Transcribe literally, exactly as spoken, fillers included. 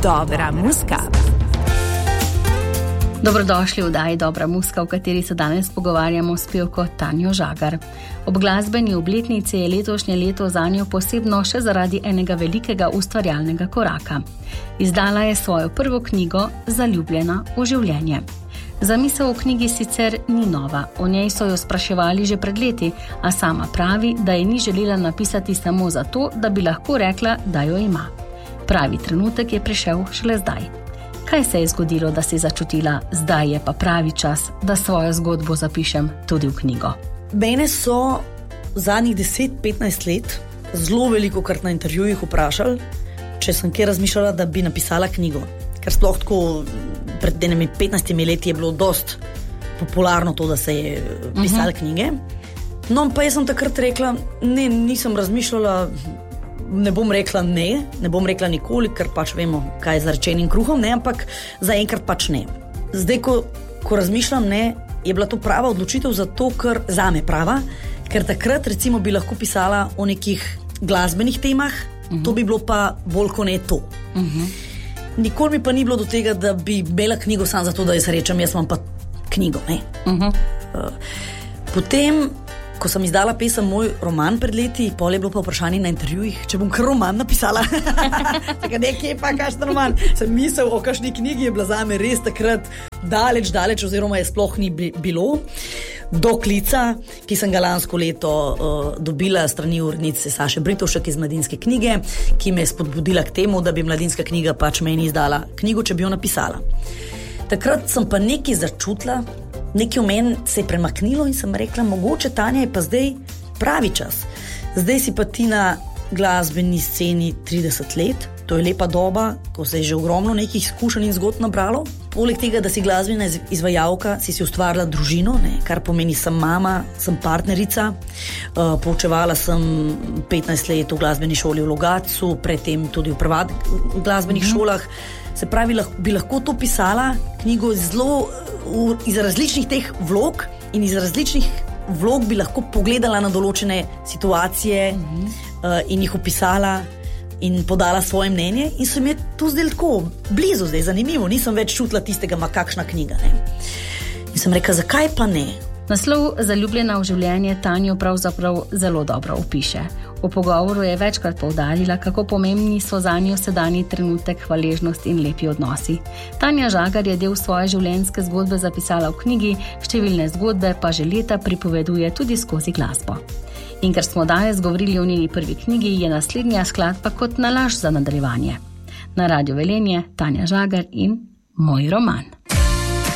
Dobra muska. Dobrodošli v oddaji Dobra muska, v kateri se danes pogovarjamo s pevko Tanjo Žagar. Ob glasbeni obletnici je letošnje leto zanjo posebno še zaradi enega velikega ustvarjalnega koraka. Izdala je svojo prvo knjigo Zaljubljena v življenje. Zamisel v knjigi sicer ni nova, o njej so jo spraševali že pred leti, a sama pravi, da je ni želela napisati samo zato, da bi lahko rekla, da jo ima. Pravi trenutek je prišel šele zdaj. Kaj se je zgodilo, da si začutila, zdaj je pa pravi čas, da svojo zgodbo zapišem tudi v knjigo? Mene so zadnjih deset petnajst let zelo veliko krat na intervjujih vprašali, če sem kje razmišljala, da bi napisala knjigo. Ker sploh tako pred enimi petnajstimi leti je bilo dost popularno to, da se je pisala uh-huh. knjige. No, pa jaz sem takrat rekla, ne, nisem razmišljala, ne bom rekla ne, ne bom rekla nikoli, ker pač vemo, kaj je z zarečenim kruhom, ne, ampak zaenkrat pač ne. Zdaj, ko, ko razmišljam, ne, je bila to prava odločitev zato, ker zame prava, ker takrat recimo bi lahko pisala o nekih glasbenih temah, uh-huh. to bi bilo pa bolj ko ne to. Uh-huh. Nikoli mi pa ni bilo do tega, da bi imela knjigo sam zato, da jaz rečem, jaz imam pa knjigo, ne. Uh-huh. Uh, potem, ko sem izdala pesem Moj roman pred leti, pol je bilo pa vprašanje na intervjujih, če bom kar roman napisala. Tako nekje pa kakšen roman. Sem misel o kakšni knjigi je bila zame res takrat daleč, daleč, oziroma je sploh ni bilo. Do klica, ki sem ga lansko leto uh, dobila strani urednice Saše Britovšek iz Mladinske knjige, ki me je spodbudila k temu, da bi Mladinska knjiga pač meni izdala knjigo, če bi jo napisala. Takrat sem pa nekaj začutila, nekaj v meni se je premaknilo in sem rekla, mogoče Tanja je pa zdaj pravi čas. Zdaj si pa ti na glasbeni sceni trideset let, to je lepa doba, ko se je že ogromno nekih izkušenj in zgodb nabralo. Poleg tega, da si glasbena izvajalka, si si ustvarila družino, ne, kar pomeni, sem mama, sem partnerica, uh, poučevala sem petnajst let v glasbeni šoli v Logatcu, predtem tudi v privat glasbenih mm-hmm. šolah. Se pravi, lahko, bi lahko to pisala knjigo zelo v, iz različnih teh vlog in iz različnih vlog bi lahko pogledala na določene situacije mm-hmm. uh, in jih opisala in podala svoje mnenje in so mi to zdaj tako blizu, zdaj zanimivo, nisem več čutila tistega, ma kakšna knjiga. Ne? In sem rekla, zakaj pa ne? Naslov Zaljubljena v življenje Tanjo pravzaprav zelo dobro opiše. V pogovoru je večkrat poudarila, kako pomembni so zanjo sedanji trenutek, hvaležnost in lepi odnosi. Tanja Žagar je del svoje življenjske zgodbe zapisala v knjigi, številne zgodbe pa že leta pripoveduje tudi skozi glasbo. In ker smo danes govorili o njeni prvi knjigi, je naslednja skladba kot nalašč za nadaljevanje. Na Radiu Velenje Tanja Žagar in Moj roman.